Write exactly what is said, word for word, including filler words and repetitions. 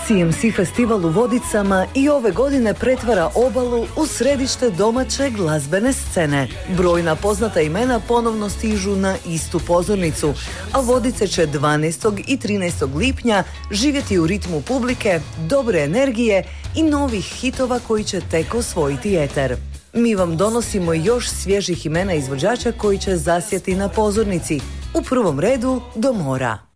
C M C festival u Vodicama i ove godine pretvara obalu u središte domaće glazbene scene. Brojna poznata imena ponovno stižu na istu pozornicu, a Vodice će dvanaestog i trinaestog lipnja živjeti u ritmu publike, dobre energije i novih hitova koji će tek osvojiti eter. Mi vam donosimo još svježih imena izvođača koji će zasjeti na pozornici. U prvom redu do mora.